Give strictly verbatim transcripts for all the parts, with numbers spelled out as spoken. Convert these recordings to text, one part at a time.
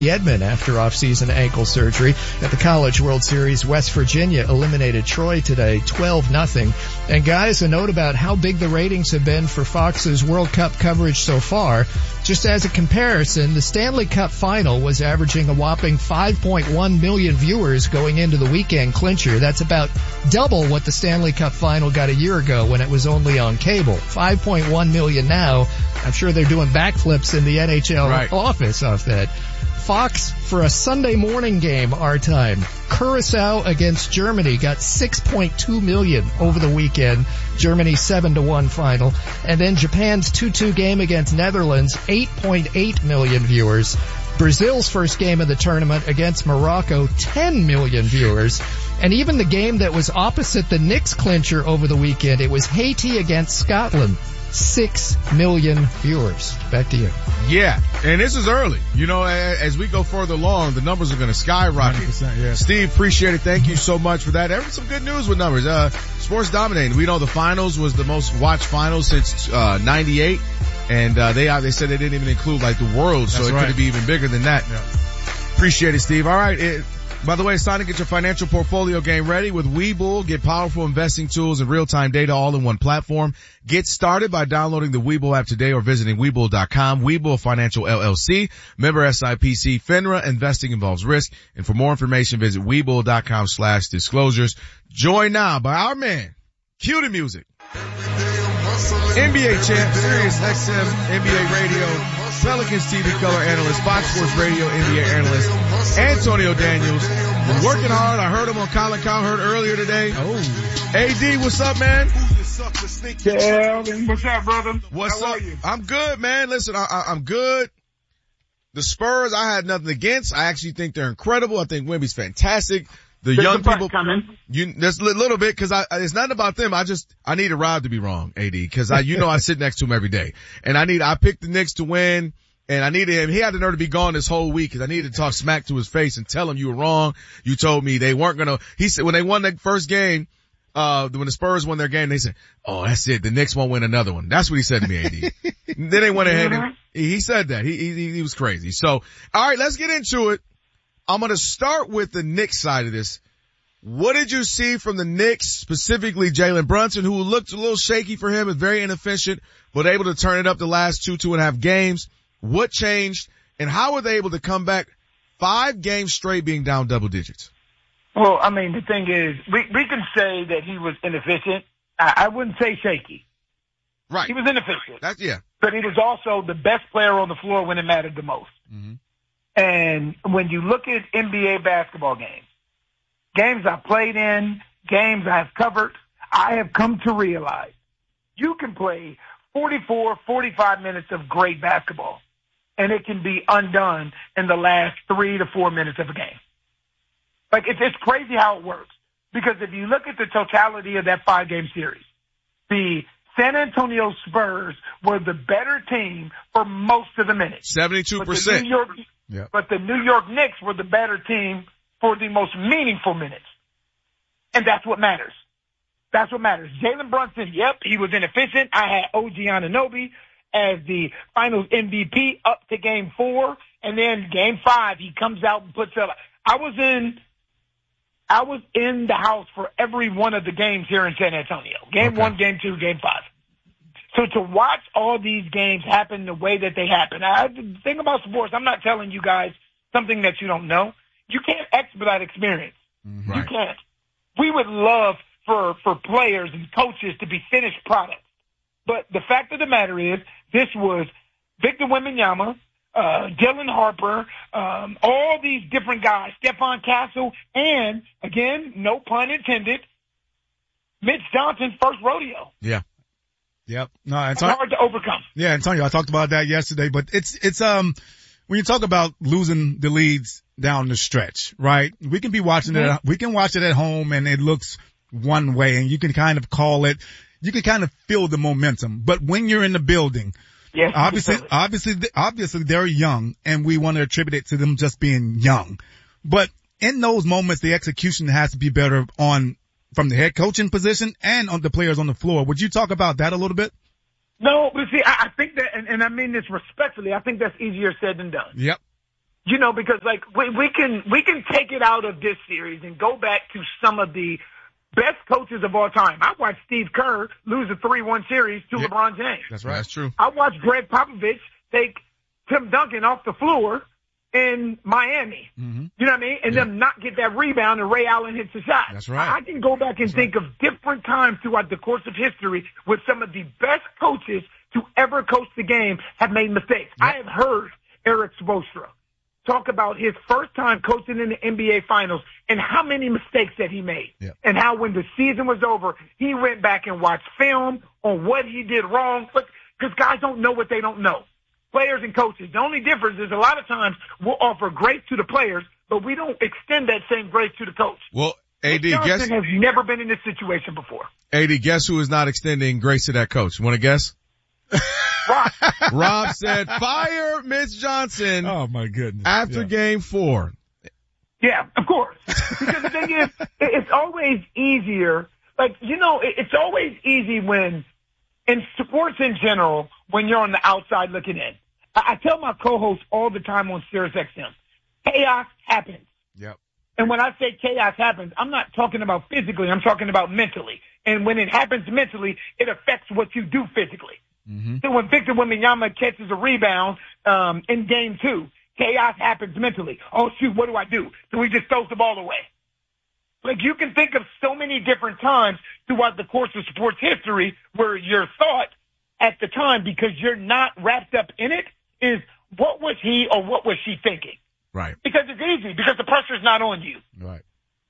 Edmond after off-season ankle surgery. At the College World Series, West Virginia eliminated Troy today, twelve nothing. And guys, a note about how big the ratings have been for Fox's World Cup coverage so far. Just as a comparison, the Stanley Cup final was averaging a whopping five point one million viewers going into the weekend clincher. That's about double what the Stanley Cup final got a year ago when it was only on cable. five point one million now. I'm sure they're doing backflips in the N H L right. office off that. Fox for a Sunday morning game, our time. Curaçao against Germany got six point two million over the weekend. Germany's seven to one final. And then Japan's two two game against Netherlands, eight point eight million viewers. Brazil's first game of the tournament against Morocco, ten million viewers. And even the game that was opposite the Knicks clincher over the weekend, it was Haiti against Scotland. Six million viewers. Back to you. Yeah, and this is early. You know, as we go further along, the numbers are going to skyrocket. Yeah. Steve, appreciate it. Thank you so much for that. There was some good news with numbers. Uh, sports dominating. We know the finals was the most watched finals since uh ninety-eight, and uh, they they said they didn't even include like the world, so That's it right. could be even bigger than that. Yeah. Appreciate it, Steve. All right. It, By the way, it's time to get your financial portfolio game ready with Webull. Get powerful investing tools and real-time data all in one platform. Get started by downloading the Webull app today or visiting Webull dot com. Webull Financial L L C, member S I P C, FINRA. Investing involves risk. And for more information, visit Webull dot com slash disclosures. Joined now by our man, cue the music. N B A champ, Sirius X M, N B A radio, Pelicans T V color analyst, Fox Sports radio N B A analyst, Antonio Daniels. Been working hard. I heard him on Colin Cowherd earlier today. Oh. A D, what's up, man? Yeah, what's up, brother? What's How up? Are you? I'm good, man. Listen, I, I, I'm good. The Spurs, I had nothing against. I actually think they're incredible. I think Wemby's fantastic. The There's young people, coming. you, there's a little bit, cause I, it's nothing about them. I just, I need a Rob to be wrong, A D, cause I, you know, I sit next to him every day. And I need, I picked the Knicks to win, and I needed him, he had the nerve to be gone this whole week, cause I needed to talk smack to his face and tell him you were wrong. You told me they weren't gonna, he said, when they won the first game, uh, when the Spurs won their game, they said, oh, that's it, the Knicks won't win another one. That's what he said to me, A D. Then they went ahead and, he said that. He, he, he was crazy. So, alright, let's get into it. I'm gonna start with the Knicks side of this. What did you see from the Knicks, specifically Jalen Brunson, who looked a little shaky for him, is very inefficient, but able to turn it up the last two, two and a half games? What changed, and how were they able to come back five games straight being down double digits? Well, I mean, the thing is, we, we can say that he was inefficient. I, I wouldn't say shaky. Right. He was inefficient. That's, yeah. But he was also the best player on the floor when it mattered the most. Mm-hmm. And when you look at N B A basketball games, games I've played in, games I've covered, I have come to realize you can play forty-four, forty-five minutes of great basketball, and it can be undone in the last three to four minutes of a game. Like, it's, it's crazy how it works. Because if you look at the totality of that five-game series, the San Antonio Spurs were the better team for most of the minutes. seventy-two percent. But the New York, yep. but the New York Knicks were the better team for the most meaningful minutes. And that's what matters. That's what matters. Jalen Brunson, yep, he was inefficient. I had O G Anunoby as the finals M V P up to game four. And then game five, he comes out and puts up. I was in, I was in the house for every one of the games here in San Antonio. Game okay. one, game two, game five. So to watch all these games happen the way that they happen, I, the thing about sports, I'm not telling you guys something that you don't know. You can't expedite experience. Mm-hmm. You can't. We would love for, for players and coaches to be finished products. But the fact of the matter is, this was Victor Wembanyama, uh, Dylan Harper, um, all these different guys, Stephon Castle, and, again, no pun intended, Mitch Johnson's first rodeo. Yeah. Yep. No, it's hard to overcome. Yeah, Antonio, I talked about that yesterday, but it's, it's, um, when you talk about losing the leads down the stretch, right? We can be watching mm-hmm. it, we can watch it at home and it looks one way and you can kind of call it, you can kind of feel the momentum. But when you're in the building, yes, obviously, obviously, obviously they're young and we want to attribute it to them just being young. But in those moments, the execution has to be better on, from the head coaching position and on the players on the floor. Would you talk about that a little bit? No, but see, I, I think that, and, and I mean this respectfully, I think that's easier said than done. Yep. You know, because like we, we can we can take it out of this series and go back to some of the best coaches of all time. I watched Steve Kerr lose a three one series to yep. LeBron James. That's right. That's true. I watched Greg Popovich take Tim Duncan off the floor in Miami. Mm-hmm. You know what I mean? And yeah. them not get that rebound and Ray Allen hits the shot. That's right. I can go back and That's think right. of different times throughout the course of history with some of the best coaches to ever coach the game have made mistakes. Yep. I have heard Eric Spoelstra talk about his first time coaching in the N B A Finals and how many mistakes that he made. Yep. And how when the season was over, he went back and watched film on what he did wrong. But because guys don't know what they don't know. Players and coaches. The only difference is a lot of times we'll offer grace to the players, but we don't extend that same grace to the coach. Well, A D, Johnson guess has never been in this situation before. A D, guess who is not extending grace to that coach? Want to guess? Rob. Rob said, fire Mitch Johnson. Oh my goodness. After yeah. game four. Yeah, of course. Because the thing is, it's always easier. Like, you know, it's always easy when, in sports in general, when you're on the outside looking in. I tell my co-hosts all the time on Sirius X M, chaos happens. Yep. And when I say chaos happens, I'm not talking about physically. I'm talking about mentally. And when it happens mentally, it affects what you do physically. Mm-hmm. So when Victor Wembanyama catches a rebound um, in game two, chaos happens mentally. Oh, shoot, what do I do? So he just throws the ball away. Like, you can think of so many different times throughout the course of sports history where your thought at the time, because you're not wrapped up in it, is what was he or what was she thinking? Right. Because it's easy, because the pressure's not on you. Right.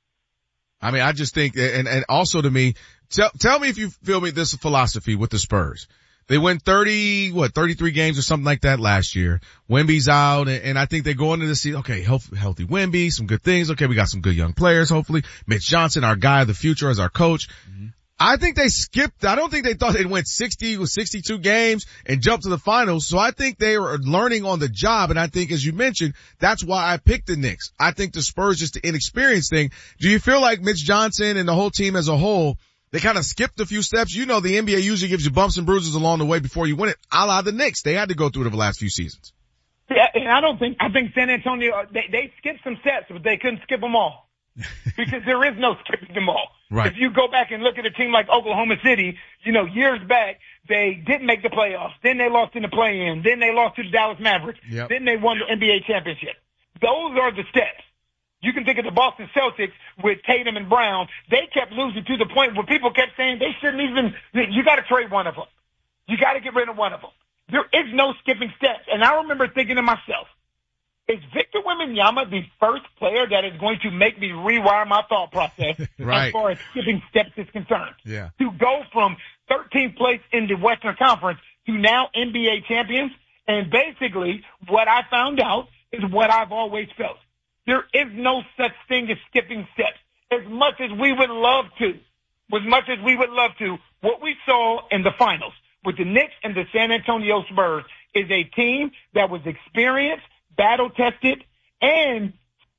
I mean, I just think, and, and also to me, tell, tell me if you feel me this philosophy with the Spurs. They win thirty, what, thirty-three games or something like that last year. Wemby's out, and, and I think they go into the season, okay, healthy, healthy Wemby, some good things. Okay, we got some good young players, hopefully. Mitch Johnson, our guy of the future as our coach. Mm-hmm. I think they skipped, I don't think they thought they'd win sixty or sixty-two games and jump to the finals. So I think they were learning on the job. And I think, as you mentioned, that's why I picked the Knicks. I think the Spurs just the inexperienced thing. Do you feel like Mitch Johnson and the whole team as a whole, they kind of skipped a few steps? You know, the N B A usually gives you bumps and bruises along the way before you win it, a la the Knicks. They had to go through it over the last few seasons. Yeah, and I don't think, I think San Antonio, they, they skipped some steps, but they couldn't skip them all. Because there is no skipping them all. Right. If you go back and look at a team like Oklahoma City, you know, years back, they didn't make the playoffs. Then they lost in the play-in. Then they lost to the Dallas Mavericks. Yep. Then they won the N B A championship. Those are the steps. You can think of the Boston Celtics with Tatum and Brown. They kept losing to the point where people kept saying they shouldn't even, you got to trade one of them. You got to get rid of one of them. There is no skipping steps. And I remember thinking to myself, is Victor Wembanyama the first player that is going to make me rewire my thought process right. as far as skipping steps is concerned? Yeah. To go from thirteenth place in the Western Conference to now N B A champions. And basically what I found out is what I've always felt. There is no such thing as skipping steps. As much as we would love to, as much as we would love to, what we saw in the finals with the Knicks and the San Antonio Spurs is a team that was experienced, battle-tested, and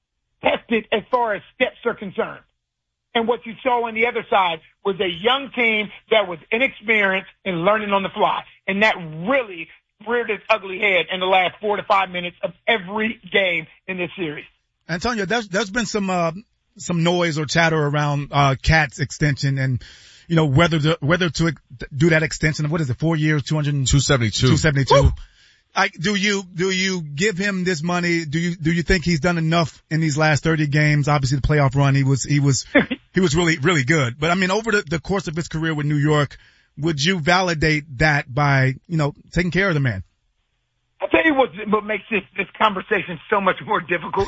tested as far as steps are concerned. And what you saw on the other side was a young team that was inexperienced and learning on the fly. And that really reared its ugly head in the last four to five minutes of every game in this series. Antonio, there's, there's been some, uh, some noise or chatter around, uh, Cat's extension and, you know, whether to, whether to do that extension. What is it? Four years, two hundred, two seventy-two. two seventy-two. I, do you, do you give him this money? Do you, do you think he's done enough in these last thirty games? Obviously the playoff run, he was, he was, he was really, really good. But I mean, over the, the course of his career with New York, would you validate that by, you know, taking care of the man? I'll tell you what, what makes this, this conversation so much more difficult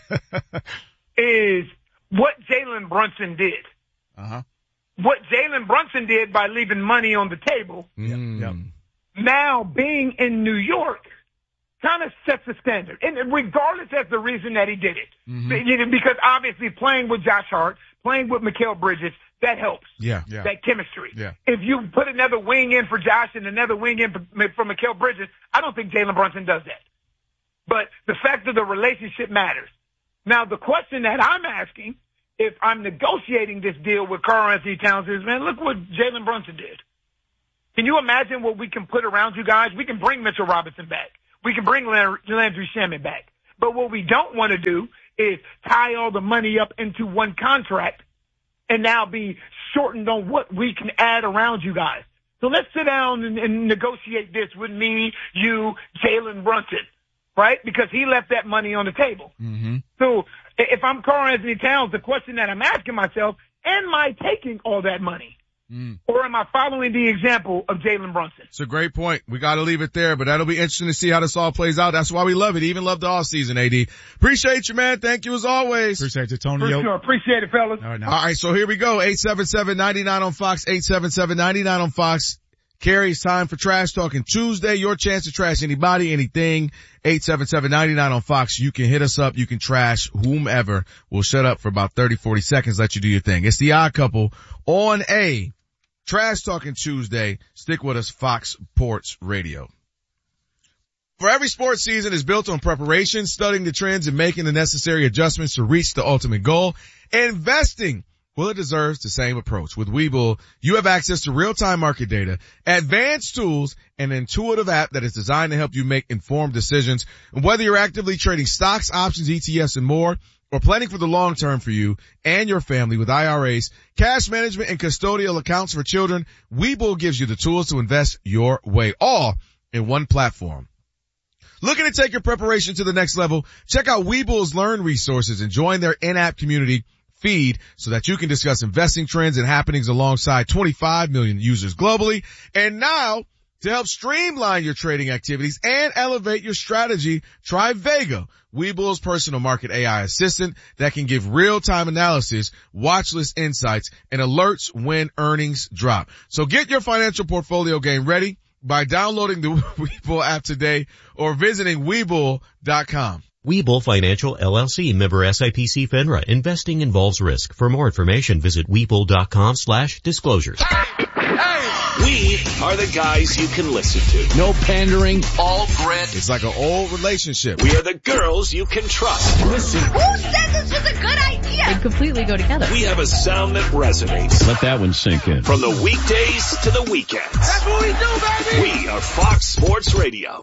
is what Jalen Brunson did. Uh-huh. What Jalen Brunson did by leaving money on the table. Mm. Yep. Now being in New York kind of sets a standard. And regardless of the reason that he did it. Mm-hmm. Because obviously playing with Josh Hart, playing with Mikal Bridges, that helps. Yeah, yeah. That chemistry. Yeah. If you put another wing in for Josh and another wing in for, for Mikal Bridges, I don't think Jalen Brunson does that. But the fact that the relationship matters. Now, the question that I'm asking, if I'm negotiating this deal with Karl-Anthony Towns, is, man, look what Jalen Brunson did. Can you imagine what we can put around you guys? We can bring Mitchell Robinson back. We can bring Landry Shamet back. But what we don't want to do is tie all the money up into one contract and now be shortened on what we can add around you guys. So let's sit down and, and negotiate this with me, you, Jalen Brunson, right? Because he left that money on the table. Mm-hmm. So if I'm Karl-Anthony Towns, the question that I'm asking myself, am I taking all that money? Mm. Or am I following the example of Jalen Brunson? It's a great point. We got to leave it there, but that'll be interesting to see how this all plays out. That's why we love it. Even love the off season, A D. Appreciate you, man. Thank you as always. Appreciate you, Tony. For sure. Appreciate it, fellas. All right, now. All right, so here we go. eight seven seven, nine nine on Fox, eight seven seven, nine nine on Fox. Carrie, it's time for Trash Talking Tuesday. Your chance to trash anybody, anything. eight seven seven, nine nine on Fox. You can hit us up. You can trash whomever. We'll shut up for about thirty, forty seconds, let you do your thing. It's the Odd Couple on a Trash Talking Tuesday. Stick with us, Fox Sports Radio. For every sports season is built on preparation, studying the trends, and making the necessary adjustments to reach the ultimate goal. Investing, well, it deserves the same approach. With Webull, you have access to real-time market data, advanced tools, and an intuitive app that is designed to help you make informed decisions. And whether you're actively trading stocks, options, E T Fs, and more, or planning for the long term for you and your family with I R As, cash management, and custodial accounts for children, Webull gives you the tools to invest your way, all in one platform. Looking to take your preparation to the next level? Check out Webull's Learn resources and join their in-app community feed so that you can discuss investing trends and happenings alongside twenty-five million users globally. And now, to help streamline your trading activities and elevate your strategy, try Vega, Webull's personal market A I assistant that can give real-time analysis, watch list insights, and alerts when earnings drop. So get your financial portfolio game ready by downloading the Webull app today or visiting Webull dot com. Webull Financial L L C, member S I P C FINRA. Investing involves risk. For more information, visit Webull dot com slash disclosures. We are the guys you can listen to. No pandering, all grit. It's like an old relationship. We are the girls you can trust. Listen. Who said this was a good idea? They completely go together. We have a sound that resonates. Let that one sink in. From the weekdays to the weekends. That's what we do, baby! We are Fox Sports Radio.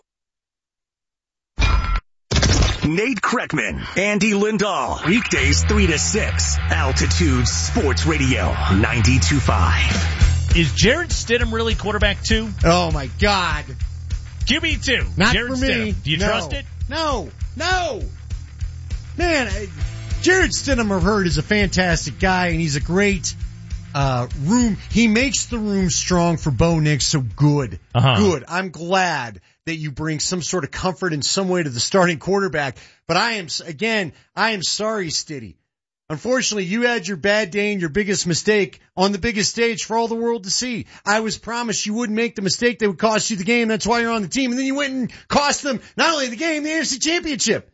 Nate Kreckman, Andy Lindahl. Weekdays three to six. Altitude Sports Radio ninety-two point five. Is Jarrett Stidham really quarterback two? Oh my God. Q B two. Not Jarrett for me. Stidham. Do you no. trust it? No. No. Man, I, Jarrett Stidham, I've heard, is a fantastic guy, and he's a great uh room. He makes the room strong for Bo Nix, so good. Uh-huh. Good. I'm glad that you bring some sort of comfort in some way to the starting quarterback. But I am, again, I am sorry, Stiddy. Unfortunately, you had your bad day and your biggest mistake on the biggest stage for all the world to see. I was promised you wouldn't make the mistake that would cost you the game. That's why you're on the team. And then you went and cost them not only the game, the A F C Championship.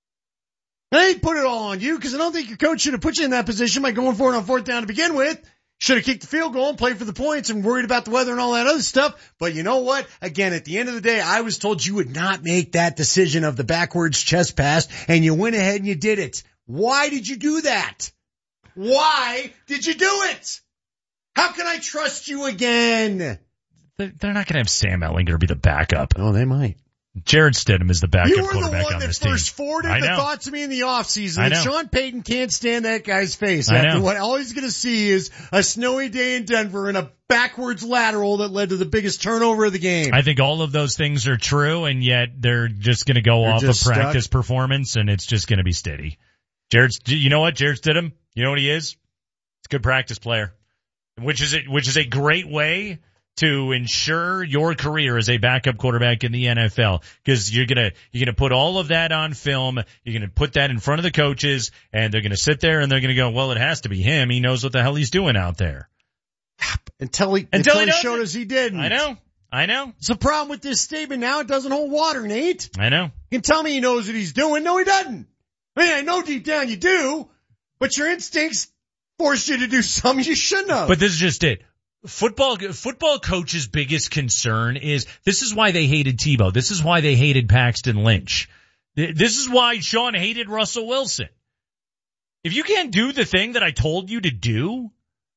And I didn't put it all on you because I don't think your coach should have put you in that position by going for it on fourth down to begin with. Should have kicked the field goal and played for the points and worried about the weather and all that other stuff. But you know what? Again, at the end of the day, I was told you would not make that decision of the backwards chest pass, and you went ahead and you did it. Why did you do that? Why did you do it? How can I trust you again? They're not going to have Sam Ehlinger be the backup. Oh, they might. Jarrett Stidham is the backup you were quarterback the one on that this team. first forwarded the thought to me in the offseason. I And know. Sean Payton can't stand that guy's face. I After know. what all he's going to see is a snowy day in Denver and a backwards lateral that led to the biggest turnover of the game. I think all of those things are true, and yet they're just going to go They're off of just practice stuck. performance, and it's just going to be steady. Jared, you know what? Jarrett Stidham, you know what he is? He's a good practice player, which is a, which is a great way to ensure your career as a backup quarterback in the N F L, because you're gonna you're gonna put all of that on film. You're gonna put that in front of the coaches, and they're gonna sit there and they're gonna go, well, it has to be him. He knows what the hell he's doing out there. Until he, Until until he he doesn't. showed us he didn't. I know, I know, It's the problem with this statement now. It doesn't hold water, Nate. I know. You can tell me he knows what he's doing. No, he doesn't. I mean, I know deep down you do, but your instincts force you to do something you shouldn't have. But this is just it. Football, football coach's biggest concern is, this is why they hated Tebow. This is why they hated Paxton Lynch. This is why Sean hated Russell Wilson. If you can't do the thing that I told you to do,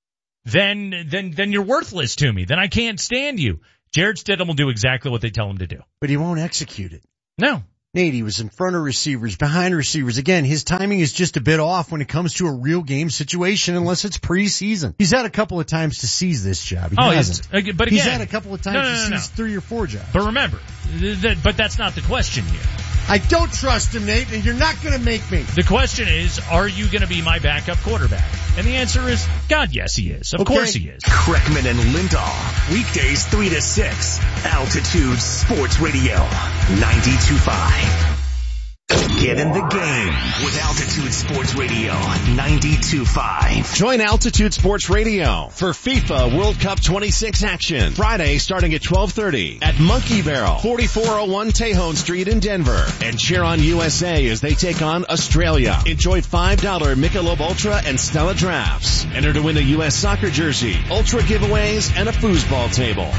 then, then, then you're worthless to me. Then I can't stand you. Jarrett Stidham will do exactly what they tell him to do. But he won't execute it. No. Nate, he was in front of receivers, behind receivers. Again, his timing is just a bit off when it comes to a real game situation unless it's preseason. He's had a couple of times to seize this job. He oh, hasn't. But again, he's had a couple of times no, no, no, to no. seize three or four jobs. But remember, th- th- but that's not the question here. I don't trust him, Nate, and you're not going to make me. The question is, are you going to be my backup quarterback? And the answer is, God, yes, he is. Of okay. course he is. Kreckman and Lindahl, weekdays three to six, Altitude Sports Radio, ninety-two point five. Get in the game with Altitude Sports Radio, ninety-two point five. Join Altitude Sports Radio for FIFA World Cup twenty-six action. Friday starting at twelve thirty at Monkey Barrel, forty-four oh one Tejon Street in Denver. And cheer on U S A as they take on Australia. Enjoy five dollar Michelob Ultra and Stella drafts. Enter to win a U S soccer jersey, Ultra giveaways, and a foosball table.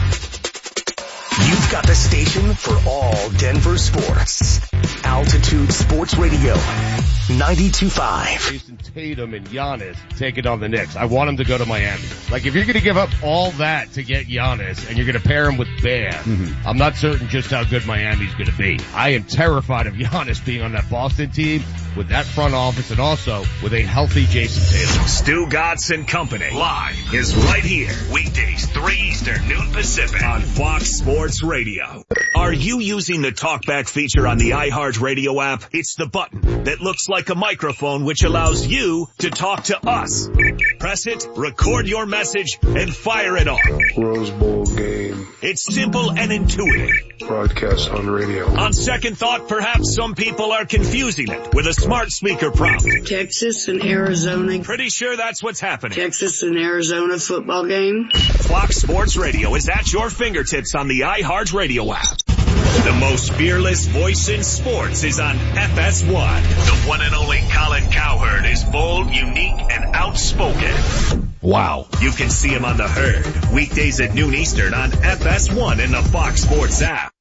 You've got the station for all Denver sports. Altitude Sports Radio, ninety-two point five. Jason Tatum and Giannis taking on the Knicks. I want them to go to Miami. Like, if you're going to give up all that to get Giannis and you're going to pair him with Bam, mm-hmm. I'm not certain just how good Miami's going to be. I am terrified of Giannis being on that Boston team with that front office and also with a healthy Jason Tatum. Stu Godson Company live is right here. Weekdays, three Eastern, noon Pacific on Fox Sports Radio. Are you using the TalkBack feature on the iHeartRadio app? It's the button that looks like a microphone which allows you to talk to us. Press it, record your message, and fire it off. Rose Bowl game. It's simple and intuitive. Broadcast on radio. On second thought, perhaps some people are confusing it with a smart speaker prompt. Texas and Arizona. Pretty sure that's what's happening. Texas and Arizona football game. Fox Sports Radio is at your fingertips on the iHeartRadio app. The most fearless voice in sports is on F S one. The one and only Colin Cowherd is bold, unique, and outspoken. Wow. You can see him on The Herd, weekdays at noon Eastern on F S one and the Fox Sports app.